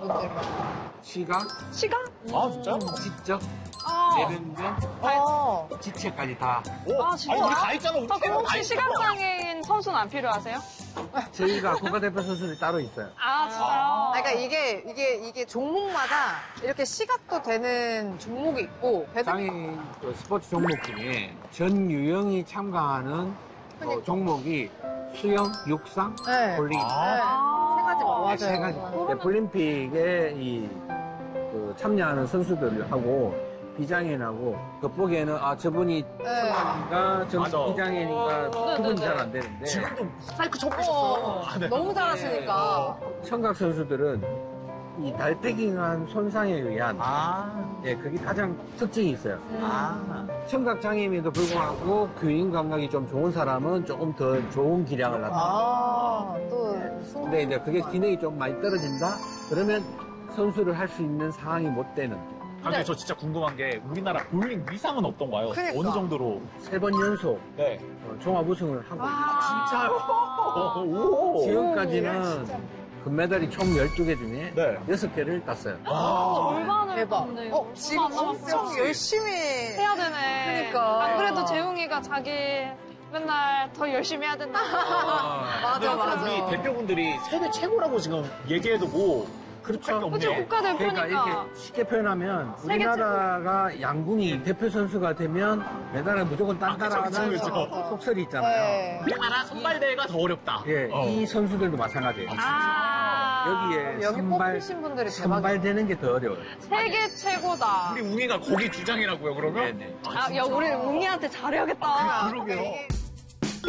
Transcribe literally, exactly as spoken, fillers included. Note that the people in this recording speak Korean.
분들은. 시각, 시각? 아, 진짜요? 지적, 아. 예능면, 어. 지체까지 다. 오, 아, 진짜? 아니, 우리 다 있잖아. 우리 아, 그럼 다 혹시 있잖아. 시각장애인 선수는 안 필요하세요? 저희가 국가대표 선수들이 따로 있어요. 아, 진짜요? 그러니까 이게, 이게, 이게 종목마다 이렇게 시각도 되는 종목이 있고, 배드민턴. 장애인 그 스포츠 종목 중에 전 유형이 참가하는 어, 종목이 수영, 육상, 네. 볼링. 아. 세 가지 맞아요. 세 가지. 네, 볼림픽에 이, 그 참여하는 선수들하고 비장애인하고 겉보기에는 아 저분이 네. 참가인가 저 맞아. 비장애인인가 구분이 잘 안 되는데 지금도 스파이크 처음 어, 보셨어요? 아, 네. 너무 잘하시니까. 청각 선수들은 이 달팽이한 손상에 의한 아. 예, 그게 가장 특징이 있어요. 아. 청각 장애임에도 불구하고 교인 감각이 좀 좋은 사람은 조금 더 좋은 기량을 나타내요. 아, 또. 근데 이제 그게 기능이 좀 많이 떨어진다? 그러면 선수를 할 수 있는 상황이 못 되는. 아, 근데 저 진짜 궁금한 게 우리나라 볼링 위상은 어떤가요? 그러니까. 어느 정도로? 세 번 연속 네. 어, 종합 우승을 하고 있어요. 진짜요? 오. 지금까지는 금메달이 총 열두 개 중에 네. 여섯 개를 땄어요. 아. 얼마나 대박. 남네요. 어, 지금 얼마 안 남았어요. 엄청 열심히. 해야 되네. 그러니까. 안 그래도 재웅이가 자기 맨날 더 열심히 해야 된다고. 맞아, 근데 맞아. 우리 대표분들이 세계 최고라고 지금 얘기해도 뭐 그렇죠. 게 그치, 없네. 국가대표니까. 그러니까 이렇게 쉽게 표현하면 세계 우리나라가 양궁이 대표 선수가 되면 메달을 무조건 딴따라 그쵸, 하는 그쵸, 그쵸. 속설이 있잖아요. 네. 우리나라 선발대회가 더 어렵다. 예, 어. 이 선수들도 마찬가지예요. 아. 여기에 여기 선발, 뽑히신 분들이 대박이에요. 선발되는 게 더 어려워요. 세계 최고다. 우리 웅이가 거기 두 장이라고요, 그러면? 네네. 아, 야, 우리 웅이한테 잘해야겠다. 그러게요.